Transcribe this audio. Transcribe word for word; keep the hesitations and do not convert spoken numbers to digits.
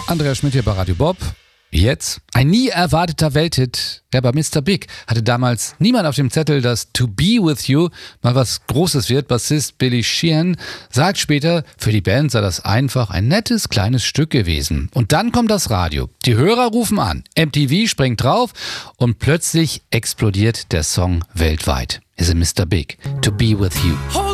Andreas Schmidt hier bei Radio Bob. Jetzt ein nie erwarteter Welthit. Ja, bei Mister Big hatte damals niemand auf dem Zettel, dass To Be With You mal was Großes wird. Bassist Billy Sheehan sagt später, für die Band sei das einfach ein nettes kleines Stück gewesen. Und dann kommt das Radio. Die Hörer rufen an, M T V springt drauf und plötzlich explodiert der Song weltweit. Hier ist Mister Big, To Be With You.